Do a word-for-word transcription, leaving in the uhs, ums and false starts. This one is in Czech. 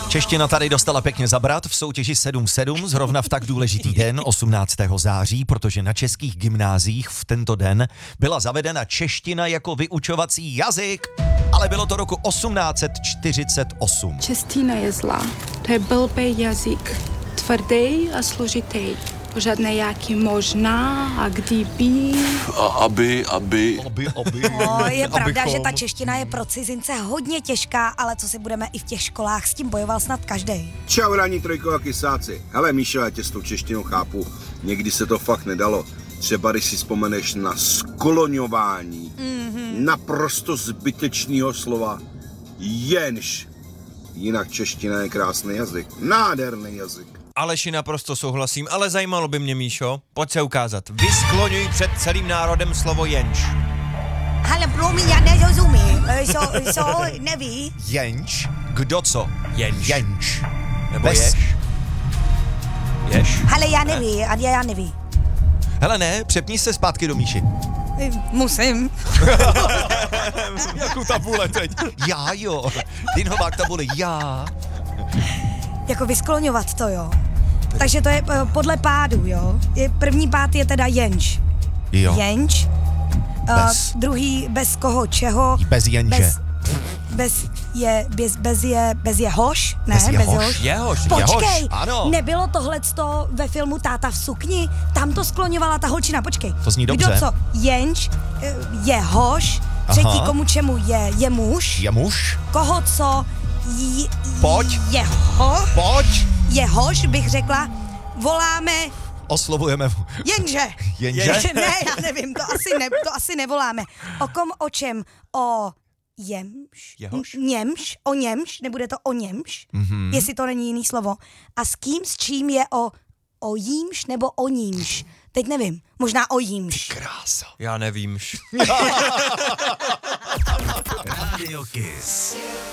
Čeština tady dostala pěkně zabrat v soutěži sedm sedm, zrovna v tak důležitý den, osmnáctého září, protože na českých gymnáziích v tento den byla zavedena čeština jako vyučovací jazyk, ale bylo to roku osmnáct set čtyřicet osm. Čeština je zlá. To je blbý jazyk. Tvrdý a složitý. Pořádné jaký možná a kdyby. A aby, aby... Aby, aby. No, je pravda, abychom... že ta čeština je pro cizince hodně těžká, ale co si budeme i v těch školách, s tím bojoval snad každý. Čau, ráni trojko a kysáci. Hele, Míšo, já tě s tou češtinou chápu. Někdy se to fakt nedalo. Třeba když si vzpomeneš na skloňování mm-hmm. naprosto zbytečného slova jenž. Jinak čeština je krásný jazyk. Nádherný jazyk. Aleši, naprosto souhlasím, ale zajímalo by mě, Míšo, pojď se ukázat. Vyskloňuj před celým národem slovo jenž. Ale promiň, já nerozumím. Co, co, neví? Jenž? Kdo co? Jenž. Jenž. Nebo Bez... jež. Jež. Ale já neví, a já neví. Hele ne, přepni se zpátky do Míši. Musím. Jakou tabule teď? Já jo. Din Hovák tabule, já. Jako vyskloňovat to, jo. Takže to je podle pádu, jo. Je, první pád je teda jenž. Jo. Jenž. Bez. Uh, druhý bez koho, čeho. Bez jenže. Bez, bez je, bez, bez je, bez je hoš, ne? Bez jehož. hoš. Jehož. Počkej, Jehož, ano. Nebylo tohleto ve filmu Táta v sukni? Tam to skloňovala ta holčina, počkej. To zní dobře. Kdo co? Jenž, je hoš, třetí Aha. komu čemu je, je muž. Je muž? Koho co j, Pojď. Jeho. Pojď. Jehož bych řekla, voláme Oslovujeme. jenže. Jenže? Ne, já nevím, to asi, ne, to asi nevoláme. O kom, o čem? O jemš? Jehož? Němž? O němž? Nebude to o němž? Mhm. Jestli to není jiný slovo. A s kým, s čím je o, o jímž nebo o nímž? Teď nevím, možná o jímž. Krása. Já nevím. Radio Kiss.